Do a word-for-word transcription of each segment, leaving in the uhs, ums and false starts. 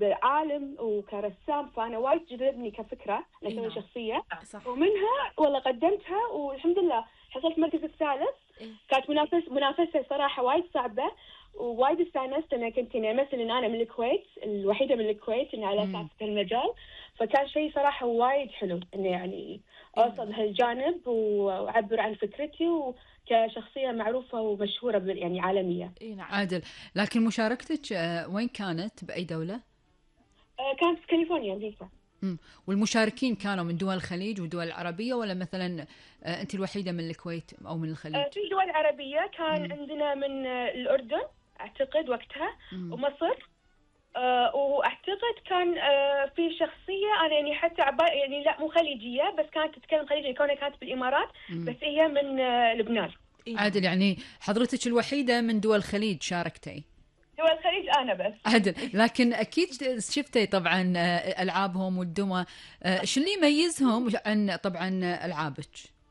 بعالم وكرسام، فأنا وايد جذبني كفكرة إيه لأسوي نعم. شخصية صح. ومنها والله قدمتها والحمد لله حصلت المركز الثالث. إيه. كانت منافس منافسة صراحة وايد صعبة ووايد استانست. أنا كنت يعني أمثل إن أنا من الكويت، الوحيدة من الكويت إني على أساس في المجال، فكان شيء صراحة وايد حلو إني يعني أوصل هالجانب وأعبر عن فكرتي وكشخصية معروفة ومشهورة يعني عالمية. إيه نعم. عادل، لكن مشاركتك وين كانت؟ بأي دولة؟ كانت في كاليفورنيا أمريكا. مم. والمشاركين كانوا من دول الخليج ودول العربية، ولا مثلا أنت الوحيدة من الكويت أو من الخليج؟ في دول عربية كان مم. عندنا من الأردن أعتقد وقتها مم. ومصر. أه واعتقد كان أه في شخصيه انا يعني حتى عبا يعني لا مو خليجيه بس كانت تتكلم خليجي كونها كانت بالامارات. مم. بس هي من أه لبنان. عادل، يعني حضرتك الوحيده من دول الخليج شاركتي؟ دول الخليج انا بس. عادل، لكن اكيد شفتي طبعا العابهم والدمى، شو اللي يميزهم عن طبعا العابك؟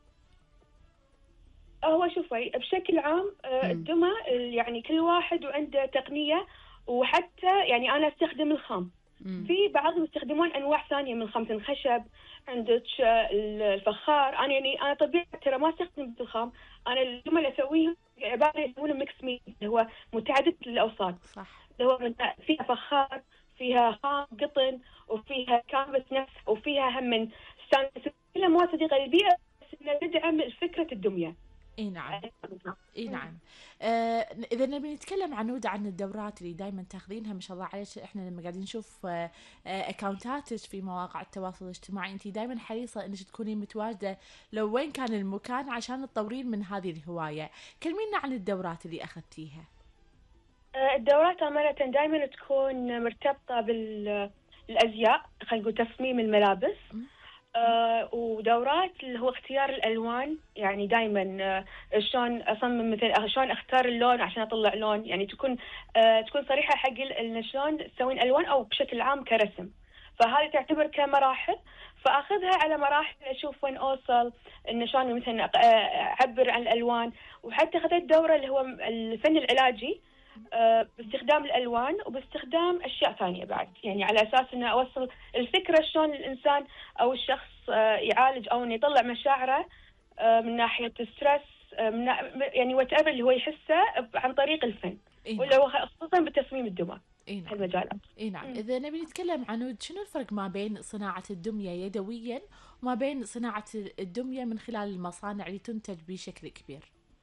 هو شوفي بشكل عام أه الدمى يعني كل واحد وعنده تقنيه، وحتى يعني أنا أستخدم الخام. مم. في بعضهم يستخدمون أنواع ثانية من خامة الخشب، عندك الفخار. أنا يعني أنا طبيعي ترى ما أستخدم الخام، أنا الدمى اللي أسويه عبارة يسمونه ميكس ميد اللي هو متعدد الأوساط. صح. اللي هو فيها فخار، فيها خام قطن، وفيها كانفاس نفس، وفيها هم من ستانلس، كلها مواد صديقة للبيئة بس إنها تدعم فكرة الدمية. اي نعم. اي نعم. آه اذا نبي نتكلم عنود عن الدورات اللي دائما تاخذينها ما شاء الله عليك، احنا لما قاعدين نشوف آه اكاونتاتك في مواقع التواصل الاجتماعي انت دائما حريصه انك تكوني متواجده لو وين كان المكان عشان تطورين من هذه الهوايه. كلمينا عن الدورات اللي اخذتيها. آه الدورات امانه دائما تكون مرتبطه بالازياء، خلينا نقول تصميم الملابس. آه ودورات اللي هو اختيار الألوان، يعني دايما آه شلون أصمم مثل شلون أختار اللون عشان أطلع لون، يعني تكون آه تكون صريحة حق إن شلون تسوين ألوان أو بشكل عام كرسم. فهذه تعتبر كمراحل، فأخذها على مراحل أشوف وين أوصل، إن شلون مثلا أعبر عن الألوان. وحتى أخذت دورة اللي هو الفن العلاجي أه باستخدام الألوان وباستخدام أشياء ثانية بعد، يعني على أساس أنه أوصل الفكرة شلون الإنسان أو الشخص أه يعالج أو أنه يطلع مشاعره أه من ناحية السترس، أه من يعني whatever اللي هو يحسه عن طريق الفن. إيه ولا هو خصوصا بتصميم الدمى. إيه نعم. هالمجال. إيه نعم. إذا نبي نتكلم عنود، شنو الفرق ما بين صناعة الدمية يدويا وما بين صناعة الدمية من خلال المصانع اللي تنتج بشكل كبير؟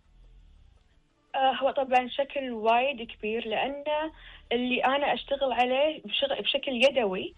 هو طبعا شكل وايد كبير، لأن اللي أنا أشتغل عليه بشكل يدوي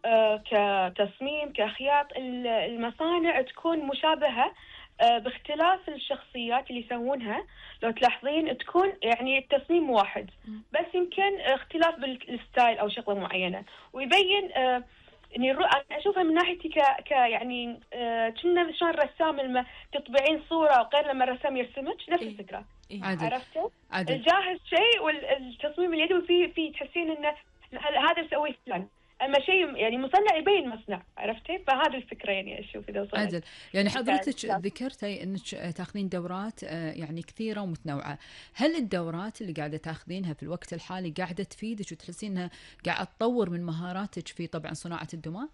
كتصميم كخياط، المصانع تكون مشابهة باختلاف الشخصيات اللي يسوونها. لو تلاحظين تكون يعني التصميم واحد بس يمكن اختلاف بالستايل أو شغلة معينة، ويبين اني انا اشوفها من ناحيتي ك, ك يعني كنا شلون الرسام لما تطبعين صوره وغير لما الرسام يرسمك نفس الفكره. إيه؟ عرفته؟ عادل. الجاهز شيء والتصميم اليدوي فيه فيه تحسين انه هذا مسويه فلان، اما شيء يعني مصنع يبين مصنع. عرفتي؟ فهذه الفكره يعني اشوف اذا وصلت. عادل، يعني حضرتك ذكرتي انك تاخذين دورات يعني كثيره ومتنوعه، هل الدورات اللي قاعده تاخذينها في الوقت الحالي قاعده تفيدك وتحسين انها قاعده تطور من مهاراتك في طبعا صناعه الدمى؟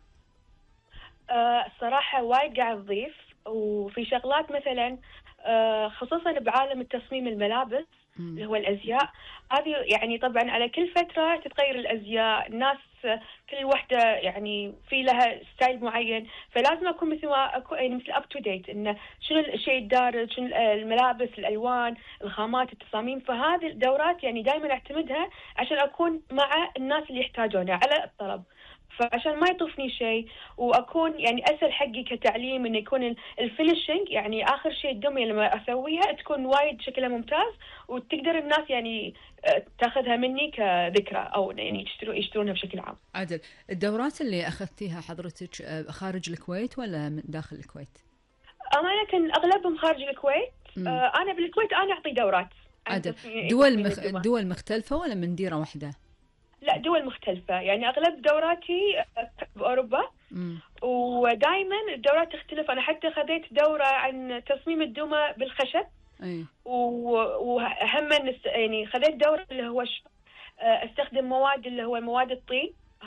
أه الصراحه وايد قاعد تضيف، وفي شغلات مثلا أه خصوصا بعالم التصميم الملابس اللي هو الازياء هذه، يعني طبعا على كل فتره تتغير الازياء، الناس كل وحده يعني في لها ستايل معين، فلازم اكون مثل ما اكون يعني مثل اب تو ديت انه شنو الشيء الدارج، شنو الملابس، الالوان، الخامات، التصاميم. فهذه الدورات يعني دائما اعتمدها عشان اكون مع الناس اللي يحتاجونها على الطلب، فعشان ما يطوفني شيء، واكون يعني اسهل حقي كتعليم انه يكون الفينيشنج يعني اخر شيء الدميه لما اسويها تكون وايد شكلها ممتاز، وتقدر الناس يعني تاخذها مني كذكرى او يعني يشتروا يشترونها بشكل عام. عادل، الدورات اللي اخذتيها حضرتك خارج الكويت ولا من داخل الكويت؟ امانه اغلبهم خارج الكويت. م. انا بالكويت انا اعطي دورات. عادل، دول مخ... دول مختلفه ولا من ديره واحده؟ لا دول مختلفة، يعني أغلب دوراتي بأوروبا. مم. ودائما الدورات تختلف. أنا حتى خذيت دورة عن تصميم الدمى بالخشب. أي. وهم يعني خذيت دورة اللي هو استخدم مواد اللي هو مواد الطين